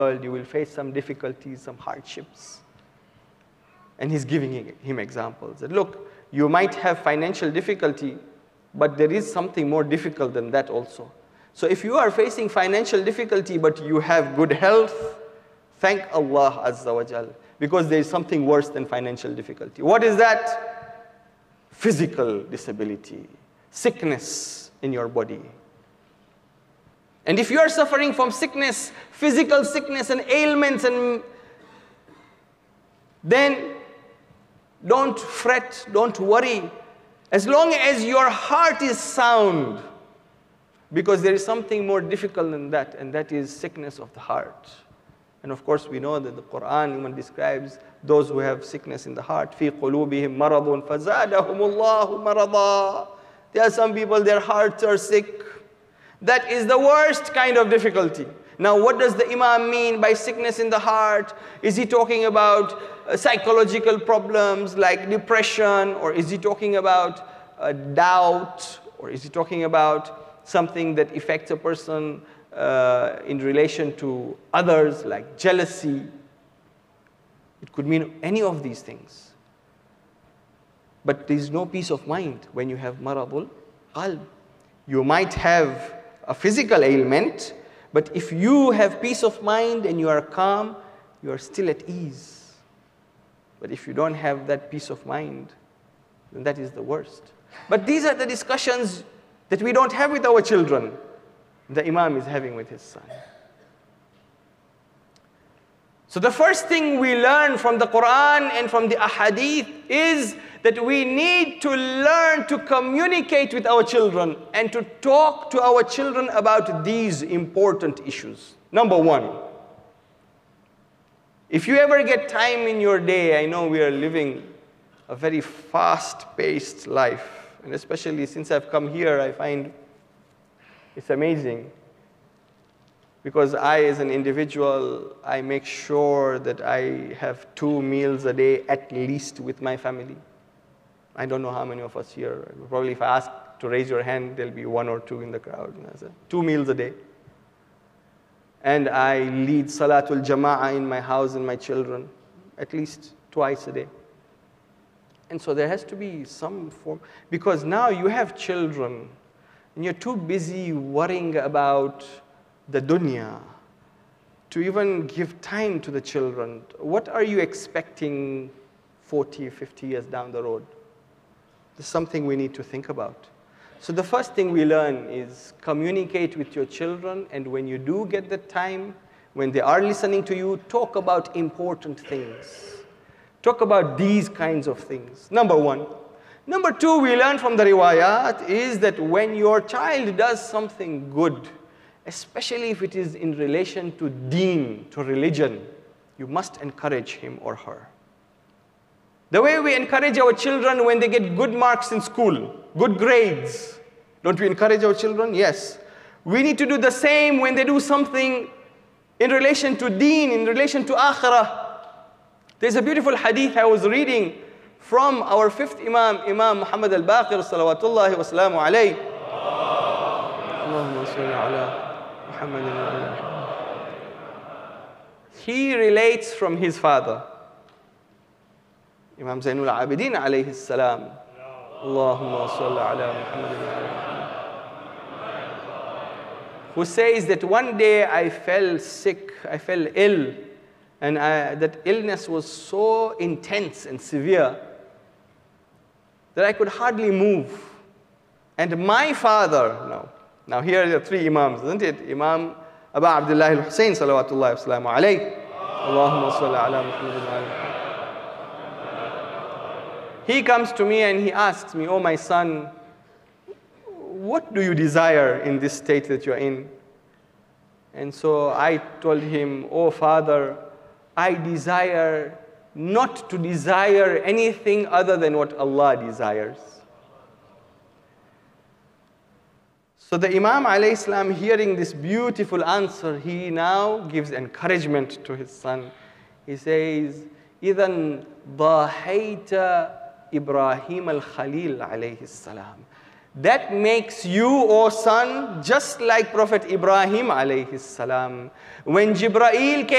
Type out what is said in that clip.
world, you will face some difficulties, some hardships. And he's giving him examples. That look, you might have financial difficulty, but there is something more difficult than that also. So if you are facing financial difficulty, but you have good health, thank Allah Azza wa Jal, because there is something worse than financial difficulty. What is that? Physical disability, sickness in your body. And if you are suffering from sickness, physical sickness and ailments, then don't fret, don't worry. As long as your heart is sound, because there is something more difficult than that, and that is sickness of the heart. And of course, we know that the Quran even describes those who have sickness in the heart. فِي قُلُوبِهِمْ مَرَضٌ فَزَادَهُمُ اللَّهُ مَرَضًا. There are some people, their hearts are sick. That is the worst kind of difficulty. Now, what does the Imam mean by sickness in the heart? Is he talking about psychological problems like depression? Or is he talking about doubt? Or is he talking about something that affects a person in relation to others, like jealousy? It could mean any of these things. But there is no peace of mind when you have maradul qalb. You might have a physical ailment, but if you have peace of mind and you are calm, you are still at ease. But if you don't have that peace of mind, then that is the worst. But these are the discussions that we don't have with our children. The Imam is having with his son. So the first thing we learn from the Quran and from the Ahadith is that we need to learn to communicate with our children and to talk to our children about these important issues. Number one, if you ever get time in your day, I know we are living a very fast-paced life, and especially since I've come here, I find it's amazing. Because I, as an individual, I make sure that I have 2 meals a day at least with my family. I don't know how many of us here. Probably if I ask to raise your hand, there'll be 1 or 2 in the crowd. 2 meals a day. And I lead Salatul Jama'ah in my house and my children at least twice a day. And so there has to be some form, because now you have children and you're too busy worrying about the dunya to even give time to the children. What are you expecting 40, 50 years down the road? This is something we need to think about. So the first thing we learn is communicate with your children, and when you do get the time, when they are listening to you, talk about important things. Talk about these kinds of things. Number one. Number two, we learn from the riwayat is that when your child does something good, especially if it is in relation to deen, to religion, you must encourage him or her. The way we encourage our children when they get good marks in school, good grades, don't we encourage our children? Yes. We need to do the same when they do something in relation to deen, in relation to akhirah. There's a beautiful hadith I was reading from our 5th Imam, Imam Muhammad al-Baqir, salawatullahi wa salamu alayhi. Allahumma salli ala Muhammadin. He relates from his father, Imam Zainul Abidin alayhi salam. Allahumma salli ala Muhammadin. Who says that one day I fell sick, I fell ill, and that illness was so intense and severe that I could hardly move. And my father, now here are the 3 Imams, isn't it? Imam Abu Abdullah al-Husayn, salawatullahi wa salamu alayhi. Allahumma salli ala Muhammadin. He comes to me and he asks me, oh my son, what do you desire in this state that you're in? And so I told him, oh father, I desire not to desire anything other than what Allah desires. So the Imam alayhi salam, hearing this beautiful answer, he now gives encouragement to his son. He says, إِذَنْ ضَاحَيْتَ Ibrahim al-Khalil alayhi salam. That makes you, O son, just like Prophet Ibrahim alayhi salam. When Jibreel came